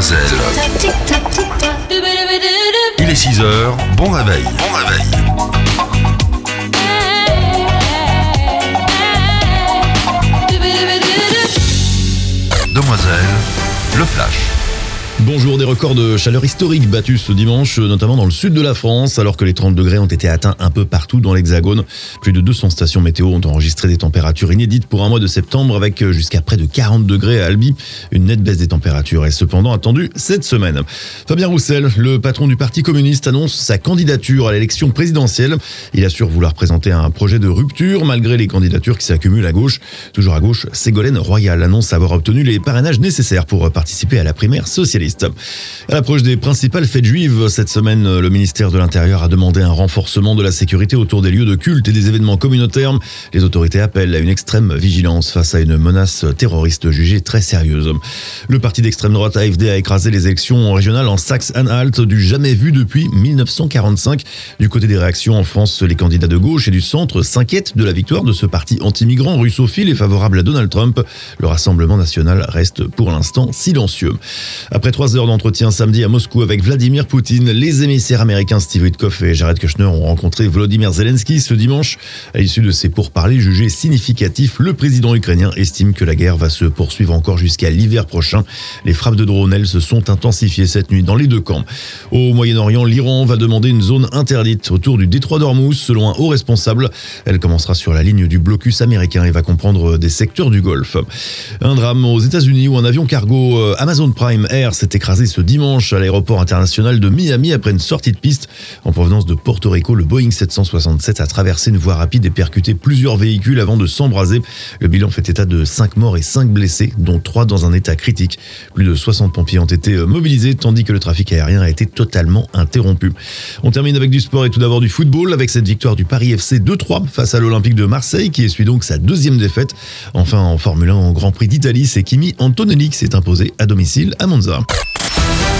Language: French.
Demoiselle. Il est 6h, bon réveil. Bon réveil. Demoiselle, le flash. Bonjour, des records de chaleur historiques battus ce dimanche, notamment dans le sud de la France, alors que les 30 degrés ont été atteints un peu partout dans l'Hexagone. Plus de 200 stations météo ont enregistré des températures inédites pour un mois de septembre, avec jusqu'à près de 40 degrés à Albi. Une nette baisse des températures est cependant attendue cette semaine. Fabien Roussel, le patron du Parti communiste, annonce sa candidature à l'élection présidentielle. Il assure vouloir présenter un projet de rupture, malgré les candidatures qui s'accumulent à gauche. Toujours à gauche, Ségolène Royal annonce avoir obtenu les parrainages nécessaires pour participer à la primaire socialiste. À l'approche des principales fêtes juives, cette semaine, le ministère de l'Intérieur a demandé un renforcement de la sécurité autour des lieux de culte et des événements communautaires. Les autorités appellent à une extrême vigilance face à une menace terroriste jugée très sérieuse. Le parti d'extrême droite AfD a écrasé les élections régionales en Saxe-Anhalt, du jamais vu depuis 1945. Du côté des réactions en France, les candidats de gauche et du centre s'inquiètent de la victoire de ce parti anti-migrant russophile et favorable à Donald Trump. Le Rassemblement national reste pour l'instant silencieux. Après 3 heures d'entretien samedi à Moscou avec Vladimir Poutine, les émissaires américains Steve Witkoff et Jared Kushner ont rencontré Volodymyr Zelensky ce dimanche. À l'issue de ces pourparlers jugés significatifs, le président ukrainien estime que la guerre va se poursuivre encore jusqu'à l'hiver prochain. Les frappes de drones, elles, se sont intensifiées cette nuit dans les deux camps. Au Moyen-Orient, l'Iran va demander une zone interdite autour du détroit d'Ormuz, selon un haut responsable. Elle commencera sur la ligne du blocus américain et va comprendre des secteurs du Golfe. Un drame aux États-Unis où un avion cargo Amazon Prime Air s'est écrasé ce dimanche à l'aéroport international de Miami après une sortie de piste. En provenance de Porto Rico, le Boeing 767 a traversé une voie rapide et percuté plusieurs véhicules avant de s'embraser. Le bilan fait état de 5 morts et 5 blessés, dont 3 dans un état critique. Plus de 60 pompiers ont été mobilisés, tandis que le trafic aérien a été totalement interrompu. On termine avec du sport et tout d'abord du football, avec cette victoire du Paris FC 2-3 face à l'Olympique de Marseille, qui essuie donc sa 2e défaite. Enfin, en Formule 1, en Grand Prix d'Italie, c'est Kimi Antonelli qui s'est imposé à domicile à Monza.